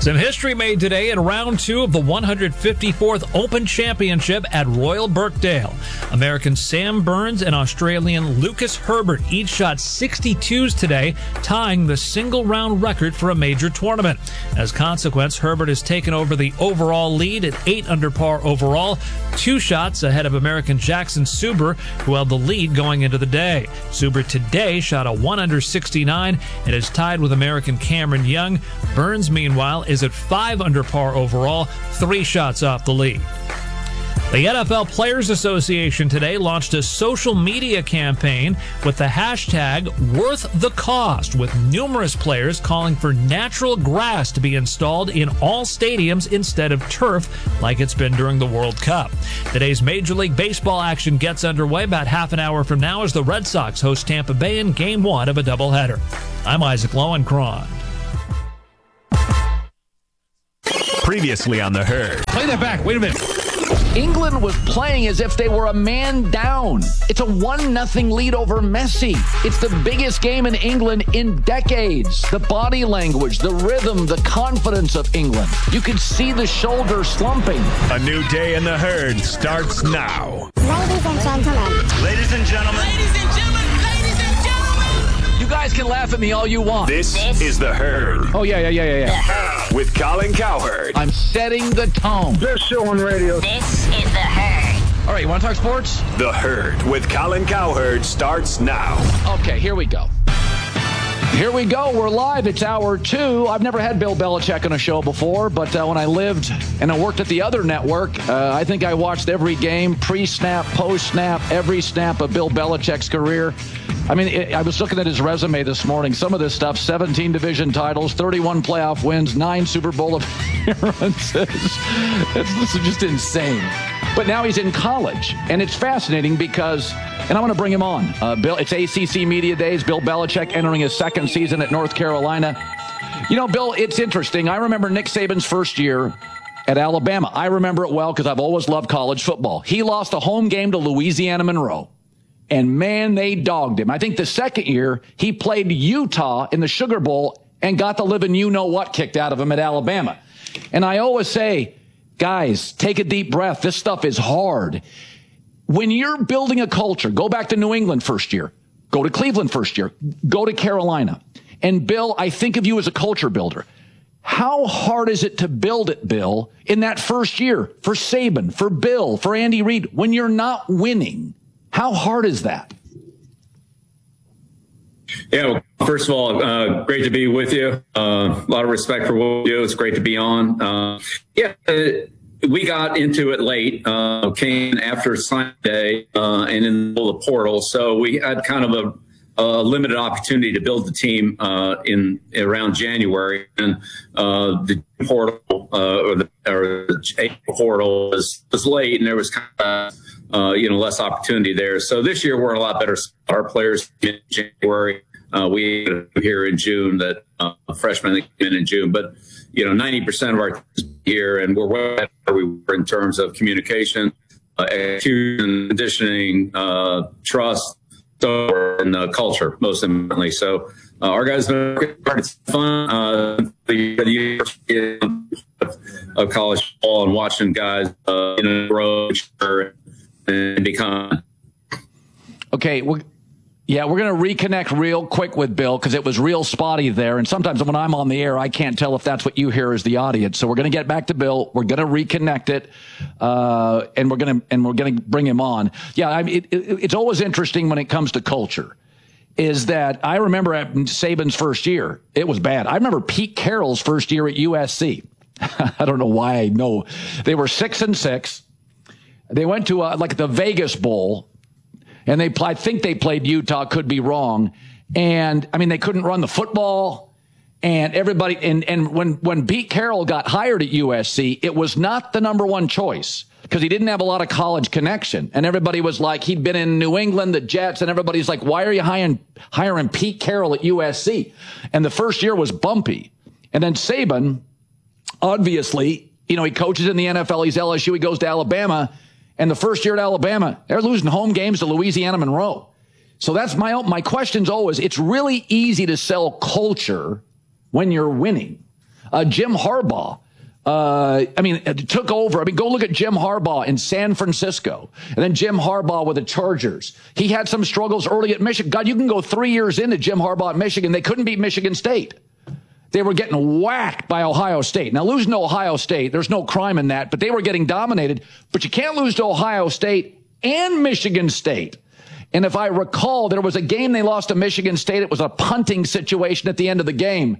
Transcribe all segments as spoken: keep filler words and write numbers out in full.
Some history made today in round two of the one hundred fifty-fourth Open Championship at Royal Birkdale. American Sam Burns and Australian Lucas Herbert each shot sixty-twos today, tying the single-round record for a major tournament. As a consequence, Herbert has taken over the overall lead at eight under par overall, two shots ahead of American Jackson Suber, who held the lead going into the day. Suber today shot a one under sixty-nine and is tied with American Cameron Young. Burns, meanwhile, is at five under par overall, three shots off the lead. The N F L Players Association today launched a social media campaign with the hashtag Worth the Cost, with numerous players calling for natural grass to be installed in all stadiums instead of turf like it's been during the World Cup. Today's Major League Baseball action gets underway about half an hour from now as the Red Sox host Tampa Bay in Game one of a doubleheader. I'm Isaac Lowenkron. Previously on The Herd. Play that back. Wait a minute. England was playing as if they were a man down. It's a one nothing lead over Messi. It's the biggest game in England in decades. The body language, the rhythm, the confidence of England. You could see the shoulders slumping. A new day in The Herd starts now. Ladies and gentlemen. Ladies and gentlemen. Ladies and gentlemen. Ladies and gentlemen. You guys can laugh at me all you want. This, this is The Herd. Oh, yeah, yeah, yeah, yeah, yeah. With Colin Cowherd. I'm setting the tone. Best show on radio. This is The Herd. All right, you want to talk sports? The Herd with Colin Cowherd starts now. Okay, here we go. Here we go. We're live. It's hour two. I've never had Bill Belichick on a show before, but uh, when I lived and I worked at the other network, uh, I think I watched every game, pre-snap, post-snap, every snap of Bill Belichick's career. I mean, it, I was looking at his resume this morning. Some of this stuff, seventeen division titles, thirty-one playoff wins, nine Super Bowl appearances. It's, this is just insane. But now he's in college, and it's fascinating because, and I want to bring him on. Uh, Bill, it's A C C Media Days. Bill Belichick entering his second season at North Carolina. You know, Bill, it's interesting. I remember Nick Saban's first year at Alabama. I remember it well because I've always loved college football. He lost a home game to Louisiana Monroe. And, man, they dogged him. I think the second year, he played Utah in the Sugar Bowl and got the living you-know-what kicked out of him at Alabama. And I always say, guys, take a deep breath. This stuff is hard. When you're building a culture, go back to New England first year. Go to Cleveland first year. Go to Carolina. And, Bill, I think of you as a culture builder. How hard is it to build it, Bill, in that first year for Saban, for Bill, for Andy Reid, when you're not winning? How hard is that? Yeah, well, first of all, uh, great to be with you. Uh, a lot of respect for what you do. It's great to be on. Uh, yeah, uh, we got into it late, uh, came after sign day uh, and in the middle of the portal. So we had kind of a, a limited opportunity to build the team uh, in around January. And uh, the portal uh, or the, or the April portal was, was late, and there was kind of Uh, you know, less opportunity there. So this year we're in a lot better. Our players in January, uh, we here in June that uh, freshmen that came in in June, but you know, ninety percent of our teams here, and we're where we were in terms of communication, uh, execution, conditioning, uh, trust, so and uh, culture, most importantly. So uh, our guys have been working hard. It's fun. Uh, the, the university of college football and watching guys uh, in a row and become. Okay, we're, yeah, we're going to reconnect real quick with Bill because it was real spotty there. And sometimes when I'm on the air, I can't tell if that's what you hear as the audience. So we're going to get back to Bill. We're going to reconnect it, uh, and we're going to and we're going to bring him on. Yeah, I mean, it, it, it's always interesting when it comes to culture. Is that I remember at Saban's first year, it was bad. I remember Pete Carroll's first year at U S C. I don't know why I know. They were six and six. They went to uh, like the Vegas Bowl, and they I think they played Utah, could be wrong. And I mean, they couldn't run the football, and everybody. And and when when Pete Carroll got hired at U S C, it was not the number one choice because he didn't have a lot of college connection. And everybody was like, he'd been in New England, the Jets, and everybody's like, why are you hiring hiring Pete Carroll at U S C? And the first year was bumpy, and then Saban, obviously, you know, he coaches in the N F L. He's L S U. He goes to Alabama. And the first year at Alabama, they're losing home games to Louisiana Monroe. So that's my my question's always, it's really easy to sell culture when you're winning. Uh, Jim Harbaugh. Uh, I mean, it took over. I mean, go look at Jim Harbaugh in San Francisco, and then Jim Harbaugh with the Chargers. He had some struggles early at Michigan. God, you can go three years into Jim Harbaugh at Michigan. They couldn't beat Michigan State. They were getting whacked by Ohio State. Now, losing to Ohio State, there's no crime in that, but they were getting dominated. But you can't lose to Ohio State and Michigan State. And if I recall, there was a game they lost to Michigan State. It was a punting situation at the end of the game.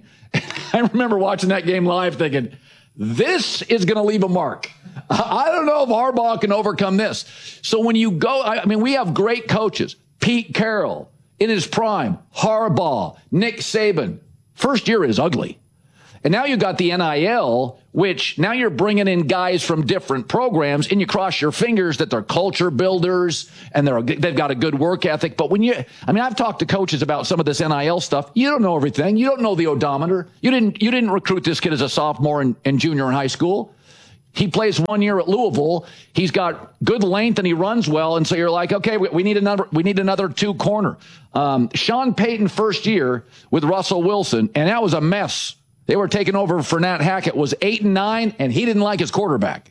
I remember watching that game live thinking, this is going to leave a mark. I don't know if Harbaugh can overcome this. So when you go, I mean, we have great coaches. Pete Carroll in his prime, Harbaugh, Nick Saban. First year is ugly. And now you got the N I L, which now you're bringing in guys from different programs, and you cross your fingers that they're culture builders and they're they've got a good work ethic. But when you, I mean, I've talked to coaches about some of this N I L stuff. You don't know everything. You don't know the odometer. You didn't you didn't recruit this kid as a sophomore and, and junior in high school. He plays one year at Louisville. He's got good length and he runs well. And so you're like, okay, we, we need another, we need another two corner. Um, Sean Payton first year with Russell Wilson, and that was a mess. They were taking over for Nat Hackett, was eight and nine, and he didn't like his quarterback.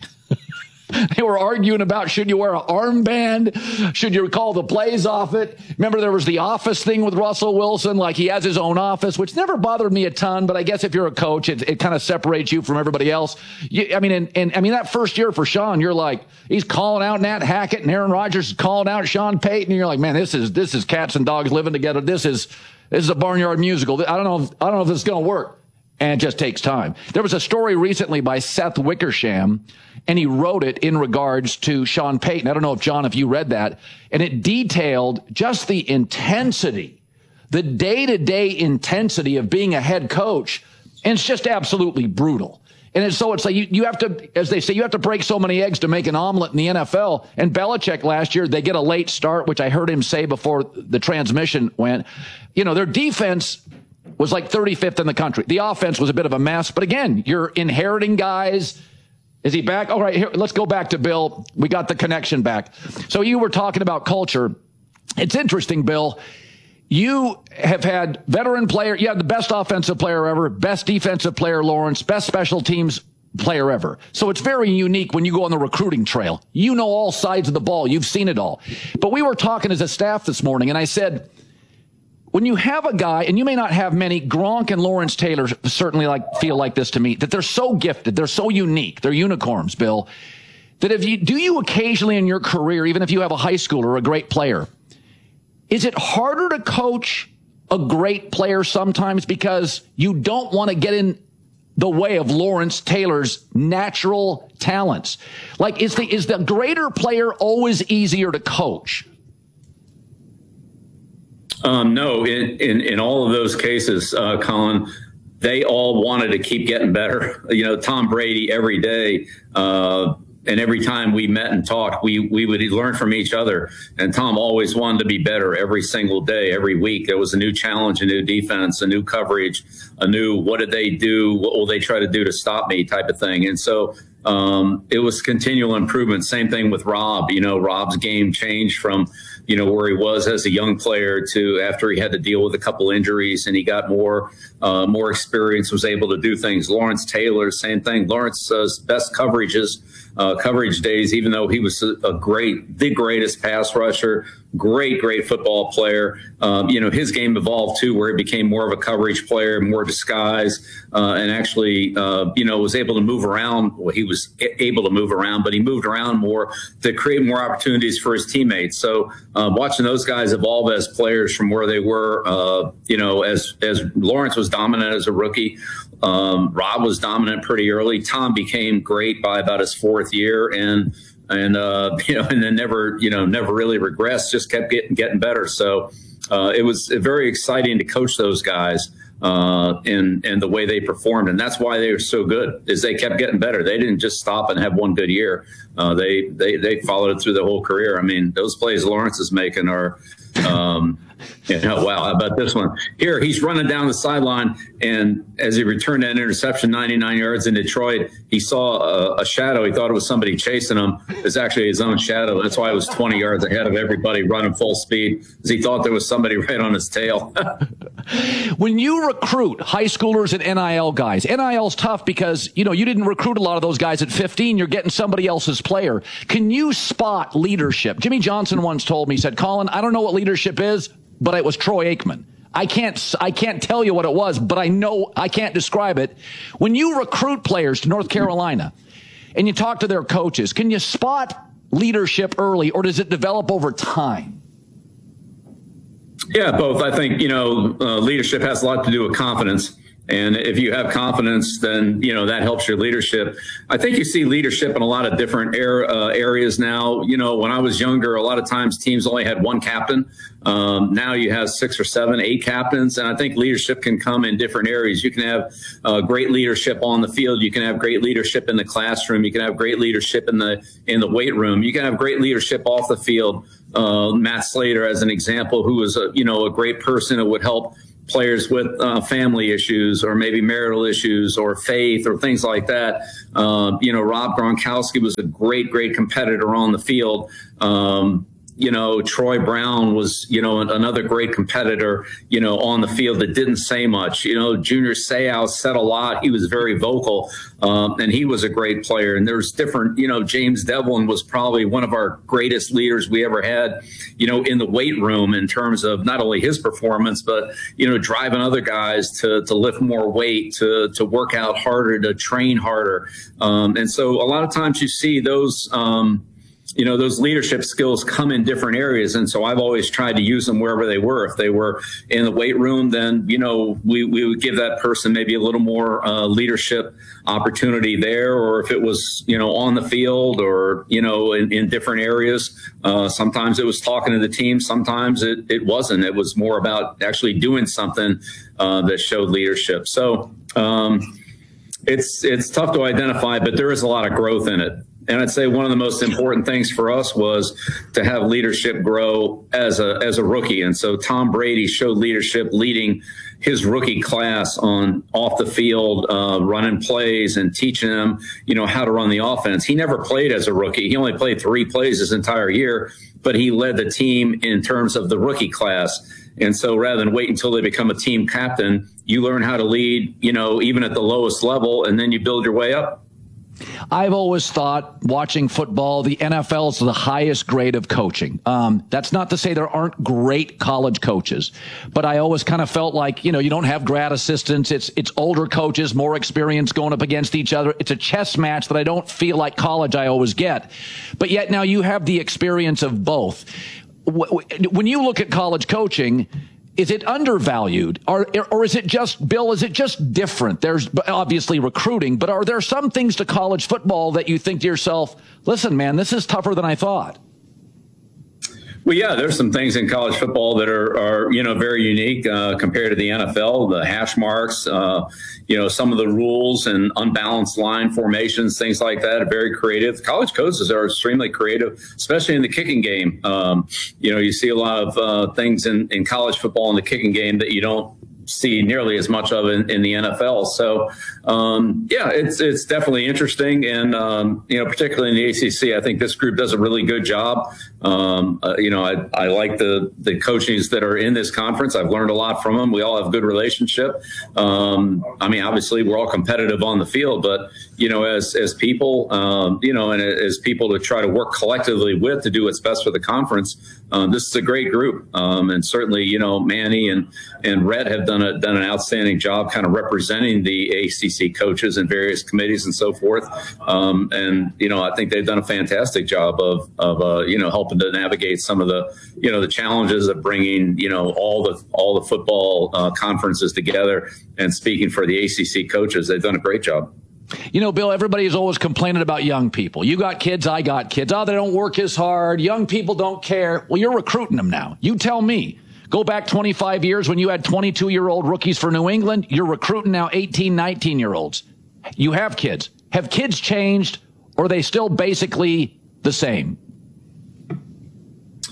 They were arguing about, should you wear an armband? Should you call the plays off it? Remember, there was the office thing with Russell Wilson, like he has his own office, which never bothered me a ton. But I guess if you're a coach, it, it kind of separates you from everybody else. You, I mean, and, and I mean, that first year for Sean, you're like, he's calling out Nat Hackett and Aaron Rodgers is calling out Sean Payton. And you're like, man, this is, this is cats and dogs living together. This is, this is a barnyard musical. I don't know. If, I don't know if this is going to work. And it just takes time. There was a story recently by Seth Wickersham, and he wrote it in regards to Sean Payton. I don't know if, John, if you read that. And it detailed just the intensity, the day-to-day intensity of being a head coach. And it's just absolutely brutal. And it's, so it's like you, you have to, as they say, you have to break so many eggs to make an omelet in the N F L. And Belichick last year, they get a late start, which I heard him say before the transmission went. You know, their defense was like thirty-fifth in the country. The offense was a bit of a mess. But again, you're inheriting guys. Is he back? All right, here, let's go back to Bill. We got the connection back. So you were talking about culture. It's interesting, Bill. You have had veteran player. You have the best offensive player ever, best defensive player, Lawrence, best special teams player ever. So it's very unique when you go on the recruiting trail. You know all sides of the ball. You've seen it all. But we were talking as a staff this morning, and I said, when you have a guy, and you may not have many, Gronk and Lawrence Taylor certainly like feel like this to me, that they're so gifted, they're so unique, they're unicorns, Bill, that if you do you occasionally in your career, even if you have a high schooler or a great player, is it harder to coach a great player sometimes because you don't want to get in the way of Lawrence Taylor's natural talents? Like, is the is the greater player always easier to coach? Um, no, in, in, in all of those cases, uh, Colin, they all wanted to keep getting better. You know, Tom Brady every day, uh, and every time we met and talked, we, we would learn from each other. And Tom always wanted to be better every single day, every week. There was a new challenge, a new defense, a new coverage, a new, what did they do? What will they try to do to stop me type of thing? And so um, it was continual improvement. Same thing with Rob. You know, Rob's game changed from, you know, where he was as a young player to after he had to deal with a couple injuries and he got more, uh, more experience, was able to do things. Lawrence Taylor, same thing. Lawrence's best coverages, uh, coverage days, even though he was a, a great, the greatest pass rusher, great, great football player. Um, you know, his game evolved too, where he became more of a coverage player, more disguise, uh, and actually, uh, you know, was able to move around. Well, he was able to move around, but he moved around more to create more opportunities for his teammates. So uh, watching those guys evolve as players from where they were, uh, you know, as, as Lawrence was dominant as a rookie, um, Rob was dominant pretty early. Tom became great by about his fourth year, and and uh, you know, and then never, you know, never really regressed. Just kept getting getting better. So uh, it was very exciting to coach those guys uh, and and the way they performed, and that's why they were so good. Is they kept getting better. They didn't just stop and have one good year. Uh, they they they followed it through the whole career. I mean, those plays Lawrence is making are Um, you know, wow, how about this one? Here, he's running down the sideline, and as he returned that interception, ninety-nine yards in Detroit, he saw a, a shadow. He thought it was somebody chasing him. It's actually his own shadow. That's why it was twenty yards ahead of everybody running full speed, because he thought there was somebody right on his tail. When you recruit high schoolers and N I L guys, N I L's tough because, you know, you didn't recruit a lot of those guys at fifteen. You're getting somebody else's player. Can you spot leadership? Jimmy Johnson once told me, he said, Colin, I don't know what leadership is, but it was Troy Aikman. I can't, I can't tell you what it was, but I know I can't describe it. When you recruit players to North Carolina and you talk to their coaches, can you spot leadership early, or does it develop over time? Yeah, both. I think, you know, uh, leadership has a lot to do with confidence. And if you have confidence, then, you know, that helps your leadership. I think you see leadership in a lot of different air, uh, areas now. You know, when I was younger, a lot of times teams only had one captain. Um, now you have six or seven, eight captains. And I think leadership can come in different areas. You can have uh, great leadership on the field. You can have great leadership in the classroom. You can have great leadership in the in the weight room. You can have great leadership off the field. Uh, Matt Slater, as an example, who was, a, you know, a great person who would help players with uh, family issues or maybe marital issues or faith or things like that. Uh, you know, Rob Gronkowski was a great, great competitor on the field. Um, you know, Troy Brown was, you know, another great competitor, you know, on the field that didn't say much. You know, Junior Seau said a lot. He was very vocal, um, and he was a great player. And there's different, you know, James Devlin was probably one of our greatest leaders we ever had, you know, in the weight room in terms of not only his performance, but, you know, driving other guys to, to lift more weight, to, to work out harder, to train harder. Um, and so a lot of times you see those, um, you know, those leadership skills come in different areas. And so I've always tried to use them wherever they were. If they were in the weight room, then, you know, we, we would give that person maybe a little more uh, leadership opportunity there. Or if it was, you know, on the field or, you know, in, in different areas, uh, sometimes it was talking to the team. Sometimes it, it wasn't. It was more about actually doing something uh, that showed leadership. So um, it's, it's tough to identify, but there is a lot of growth in it. And I'd say one of the most important things for us was to have leadership grow as a as a rookie. And so Tom Brady showed leadership leading his rookie class on off the field, uh, running plays and teaching them, you know, how to run the offense. He never played as a rookie. He only played three plays his entire year, but he led the team in terms of the rookie class. And so rather than wait until they become a team captain, you learn how to lead, you know, even at the lowest level, and then you build your way up. I've always thought, watching football, the N F L is the highest grade of coaching. Um, that's not to say there aren't great college coaches, but I always kind of felt like, you know, you don't have grad assistants. It's it's older coaches, more experience going up against each other. It's a chess match that I don't feel like college I always get. But yet now you have the experience of both. When you look at college coaching, is it undervalued, or or is it just, Bill, is it just different? There's obviously recruiting, but are there some things to college football that you think to yourself, listen, man, this is tougher than I thought? Well, yeah, there's some things in college football that are, are you know, very unique uh, compared to the N F L, the hash marks, uh, you know, some of the rules and unbalanced line formations, things like that are very creative. College coaches are extremely creative, especially in the kicking game. Um, you know, you see a lot of uh, things in, in college football in the kicking game that you don't see nearly as much of in, in the N F L. So, um, yeah, it's it's definitely interesting. And, um, you know, particularly in the A C C, I think this group does a really good job. Um, uh, you know, I, I like the, the coaches that are in this conference. I've learned a lot from them. We all have a good relationship. Um, I mean, obviously, we're all competitive on the field, but, you know, as as people, um, you know, and as people to try to work collectively with to do what's best for the conference, um, this is a great group. Um, and certainly, you know, Manny and, and Rhett have done a, done an outstanding job kind of representing the A C C coaches and various committees and so forth. Um, and, you know, I think they've done a fantastic job of, of uh, you know, helping to navigate some of the, you know, the challenges of bringing, you know, all the all the football uh, conferences together. And speaking for the A C C coaches, they've done a great job. You know, Bill, everybody is always complaining about young people. You got kids, I got kids. Oh, they don't work as hard. Young people don't care. Well, you're recruiting them now. You tell me. Go back twenty-five years when you had twenty-two-year-old rookies for New England. You're recruiting now eighteen, nineteen-year-olds. You have kids. Have kids changed, or are they still basically the same?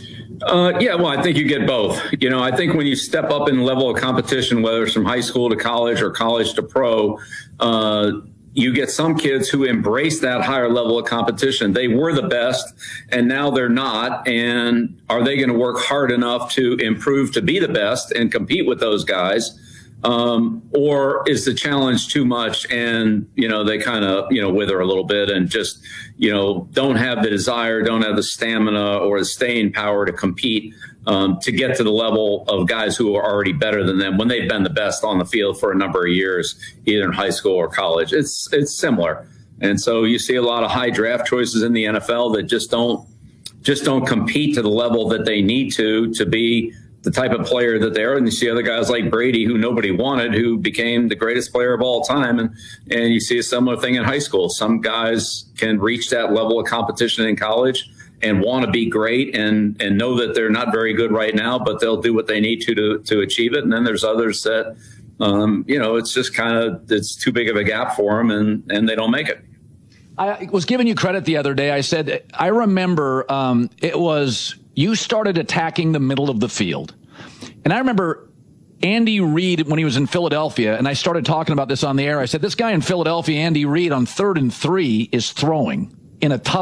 Uh, yeah, well, I think you get both. You know, I think when you step up in level of competition, whether it's from high school to college or college to pro, uh, you get some kids who embrace that higher level of competition. They were the best and now they're not. And are they going to work hard enough to improve to be the best and compete with those guys? Um, or is the challenge too much and, you know, they kind of, you know, wither a little bit and just, you know, don't have the desire, don't have the stamina or the staying power to compete um, to get to the level of guys who are already better than them when they've been the best on the field for a number of years, either in high school or college. It's, it's similar. And so you see a lot of high draft choices in the N F L that just don't, just don't compete to the level that they need to, to be the type of player that they are. And you see other guys like Brady, who nobody wanted, who became the greatest player of all time. And, and you see a similar thing in high school. Some guys can reach that level of competition in college and want to be great and, and know that they're not very good right now, but they'll do what they need to, to, to achieve it. And then there's others that, um, you know, it's just kind of, it's too big of a gap for them and, and they don't make it. I was giving you credit the other day. I said, I remember um, it was, you started attacking the middle of the field. And I remember Andy Reid when he was in Philadelphia, and I started talking about this on the air. I said, this guy in Philadelphia, Andy Reid, on third and three is throwing in a tough